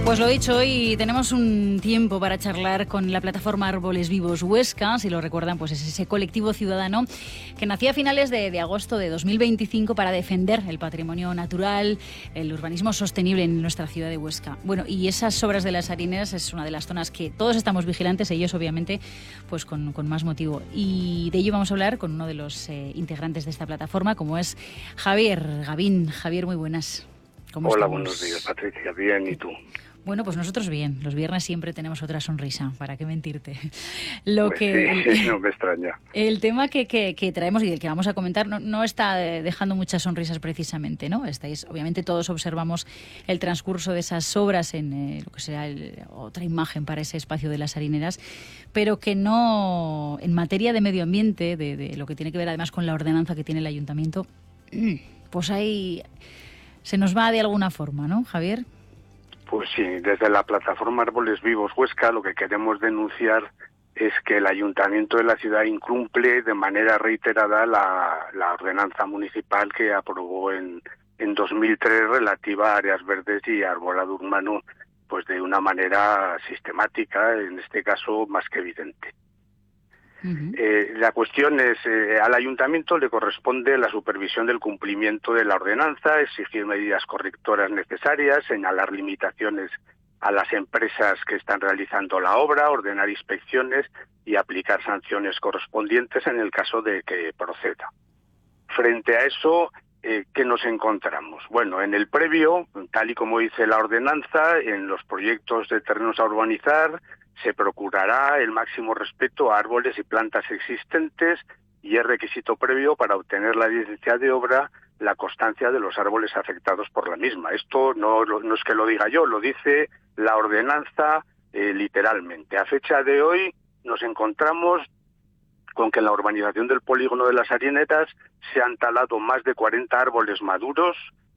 Pues lo dicho, hoy tenemos un tiempo para charlar con la plataforma Árboles Vivos Huesca. Si lo recuerdan, pues es ese colectivo ciudadano que nació a finales de agosto de 2025 para defender el patrimonio natural, el urbanismo sostenible en nuestra ciudad de Huesca. Bueno, y esas obras de las harineras es una de las zonas que todos estamos vigilantes, ellos obviamente pues con más motivo. Y de ello vamos a hablar con uno de los integrantes de esta plataforma, como es Javier Gavín. Javier, muy buenas. ¿Cómo estamos? Buenos días, Patricia. Bien, ¿y tú? Bueno, pues nosotros bien. Los viernes siempre tenemos otra sonrisa, ¿para qué mentirte? Sí, no me extraña. El tema que traemos y del que vamos a comentar no está dejando muchas sonrisas precisamente, ¿no? Obviamente todos observamos el transcurso de esas obras en lo que será otra imagen para ese espacio de las harineras, pero que no, en materia de medio ambiente, de lo que tiene que ver además con la ordenanza que tiene el ayuntamiento, pues ahí se nos va de alguna forma, ¿no, Javier? Pues sí, desde la plataforma Árboles Vivos Huesca lo que queremos denunciar es que el ayuntamiento de la ciudad incumple de manera reiterada la ordenanza municipal que aprobó en 2003 relativa a áreas verdes y arbolado urbano, pues de una manera sistemática, en este caso más que evidente. Uh-huh. La cuestión es, al ayuntamiento le corresponde la supervisión del cumplimiento de la ordenanza, exigir medidas correctoras necesarias, señalar limitaciones a las empresas que están realizando la obra, ordenar inspecciones y aplicar sanciones correspondientes en el caso de que proceda. Frente a eso, ¿qué nos encontramos? Bueno, en el previo, tal y como dice la ordenanza, en los proyectos de terrenos a urbanizar, se procurará el máximo respeto a árboles y plantas existentes y es requisito previo para obtener la licencia de obra la constancia de los árboles afectados por la misma. Esto no es que lo diga yo, lo dice la ordenanza literalmente. A fecha de hoy nos encontramos con que en la urbanización del polígono de las harineras se han talado más de 40 árboles maduros,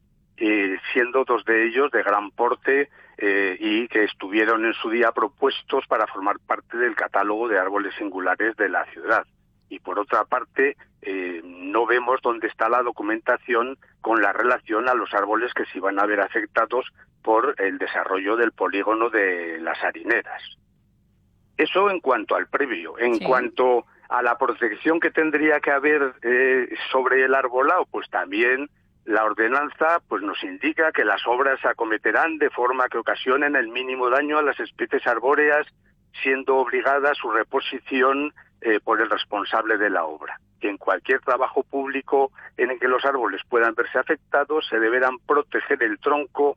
siendo 2 de ellos de gran porte y que estuvieron en su día propuestos para formar parte del catálogo de árboles singulares de la ciudad. Y por otra parte, no vemos dónde está la documentación con la relación a los árboles que se iban a ver afectados por el desarrollo del polígono de las harineras. Eso en cuanto al previo. En cuanto a la protección que tendría que haber sobre el arbolado, pues también la ordenanza pues nos indica que las obras se acometerán de forma que ocasionen el mínimo daño a las especies arbóreas, siendo obligada su reposición por el responsable de la obra. Que en cualquier trabajo público en el que los árboles puedan verse afectados se deberán proteger el tronco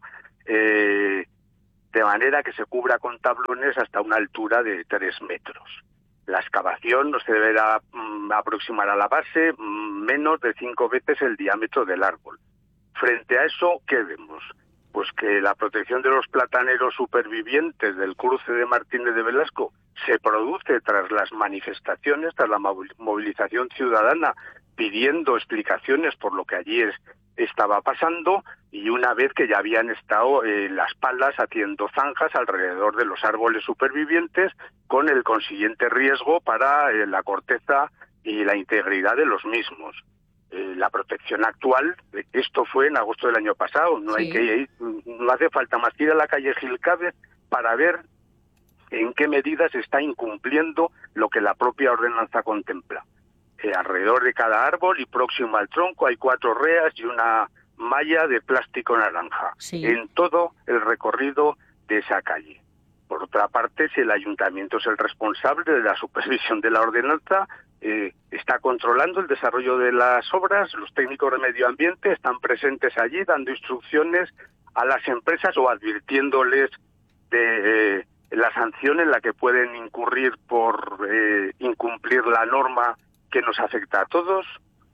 de manera que se cubra con tablones hasta una altura de 3 metros. La excavación no se deberá aproximar a la base menos de 5 veces el diámetro del árbol. Frente a eso, ¿qué vemos? Pues que la protección de los plataneros supervivientes del cruce de Martínez de Velasco se produce tras las manifestaciones, tras la movilización ciudadana, pidiendo explicaciones por lo que allí estaba pasando, y una vez que ya habían estado las palas haciendo zanjas alrededor de los árboles supervivientes, con el consiguiente riesgo para la corteza y la integridad de los mismos. La protección actual, esto fue en agosto del año pasado, no hace falta más que ir a la calle Gil Cávez para ver en qué medida se está incumpliendo lo que la propia ordenanza contempla. Alrededor de cada árbol y próximo al tronco hay 4 reas y una malla de plástico naranja en todo el recorrido de esa calle. Por otra parte, si el ayuntamiento es el responsable de la supervisión de la ordenanza, está controlando el desarrollo de las obras, los técnicos de medio ambiente están presentes allí dando instrucciones a las empresas o advirtiéndoles de la sanción en la que pueden incurrir por incumplir la norma que nos afecta a todos.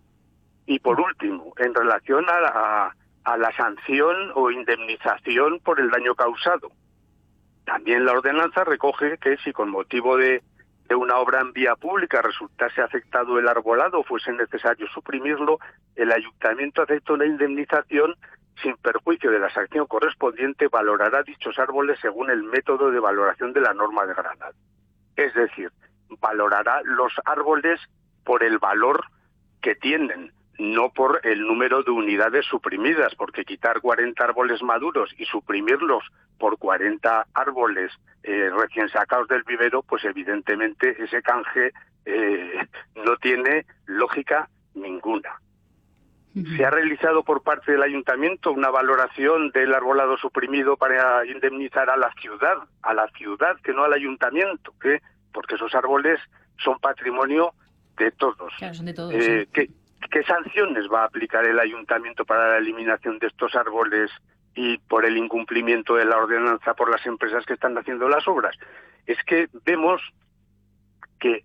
Y por último, en relación a la sanción o indemnización por el daño causado. También la ordenanza recoge que si con motivo de una obra en vía pública resultase afectado el arbolado o fuese necesario suprimirlo, el ayuntamiento acepta una indemnización sin perjuicio de la sanción correspondiente, valorará dichos árboles según el método de valoración de la norma de Granada. Es decir, valorará los árboles por el valor que tienen, no por el número de unidades suprimidas, porque quitar 40 árboles maduros y suprimirlos por 40 árboles recién sacados del vivero, pues evidentemente ese canje no tiene lógica ninguna. Se ha realizado por parte del ayuntamiento una valoración del arbolado suprimido para indemnizar a la ciudad, que no al ayuntamiento, porque esos árboles son patrimonio de todos. Claro, son de todos. Sí. ¿Qué sanciones va a aplicar el ayuntamiento para la eliminación de estos árboles y por el incumplimiento de la ordenanza por las empresas que están haciendo las obras? Es que vemos que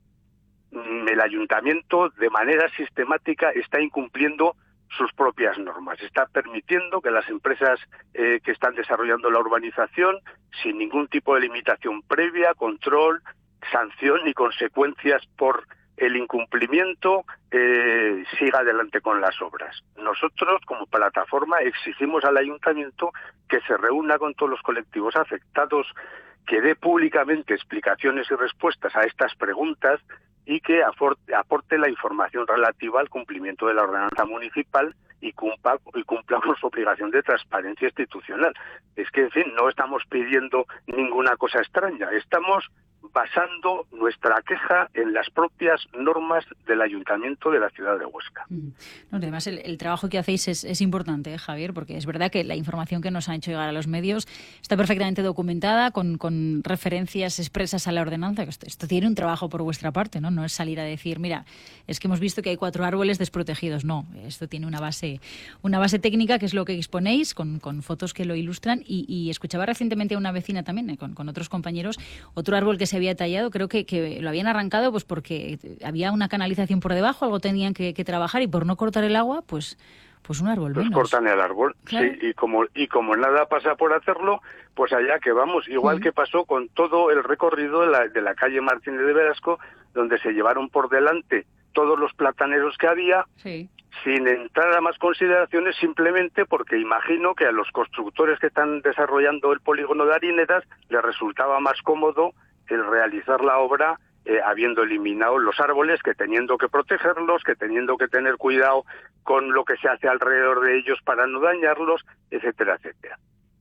el ayuntamiento de manera sistemática está incumpliendo sus propias normas, está permitiendo que las empresas que están desarrollando la urbanización, sin ningún tipo de limitación previa, control, sanción ni consecuencias por el incumplimiento, siga adelante con las obras. Nosotros, como plataforma, exigimos al ayuntamiento que se reúna con todos los colectivos afectados, que dé públicamente explicaciones y respuestas a estas preguntas y que aporte la información relativa al cumplimiento de la ordenanza municipal y cumpla con su obligación de transparencia institucional. Es que, en fin, no estamos pidiendo ninguna cosa extraña, estamos basando nuestra queja en las propias normas del Ayuntamiento de la ciudad de Huesca. No, además, el trabajo que hacéis es importante, Javier, porque es verdad que la información que nos han hecho llegar a los medios está perfectamente documentada, con referencias expresas a la ordenanza. Esto tiene un trabajo por vuestra parte, ¿no? No es salir a decir, mira, es que hemos visto que hay 4 árboles desprotegidos. No, esto tiene una base técnica, que es lo que exponéis, con fotos que lo ilustran. Y escuchaba recientemente a una vecina también, con otros compañeros, otro árbol que se había tallado, creo que lo habían arrancado pues porque había una canalización por debajo, algo tenían que trabajar, y por no cortar el agua, pues un árbol menos. Cortan el árbol, claro. Sí, y como nada pasa por hacerlo, pues allá que vamos, igual que pasó con todo el recorrido de la calle Martínez de Velasco, donde se llevaron por delante todos los plataneros que había, sí, sin entrar a más consideraciones, simplemente porque imagino que a los constructores que están desarrollando el polígono de Harineras les resultaba más cómodo el realizar la obra habiendo eliminado los árboles, que teniendo que protegerlos, que teniendo que tener cuidado con lo que se hace alrededor de ellos para no dañarlos, etcétera, etcétera.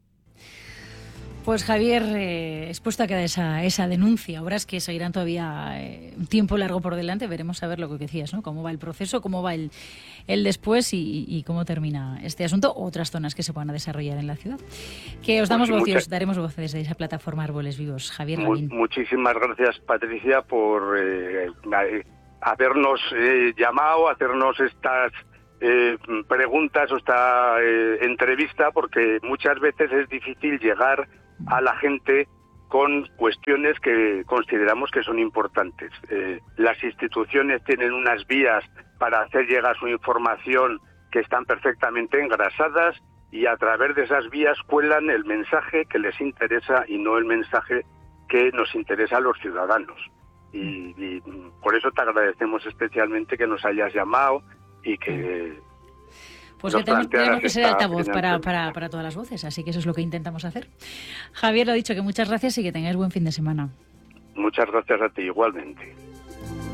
Pues Javier, expuesto a quedar esa denuncia, obras que seguirán todavía un tiempo largo por delante, veremos a ver lo que decías, ¿no? Cómo va el proceso, cómo va el después y cómo termina este asunto, otras zonas que se van a desarrollar en la ciudad. Que os damos daremos voces de esa plataforma Árboles Vivos. Javier Lavín. Muchísimas gracias, Patricia, por habernos llamado, hacernos estas preguntas o esta entrevista, porque muchas veces es difícil llegar a la gente con cuestiones que consideramos que son importantes. Las instituciones tienen unas vías para hacer llegar su información que están perfectamente engrasadas, y a través de esas vías cuelan el mensaje que les interesa y no el mensaje que nos interesa a los ciudadanos. Y por eso te agradecemos especialmente que nos hayas llamado y que... Pues que tenemos que ser altavoz para todas las voces, así que eso es lo que intentamos hacer. Javier, lo ha dicho, que muchas gracias y que tengáis buen fin de semana. Muchas gracias a ti, igualmente.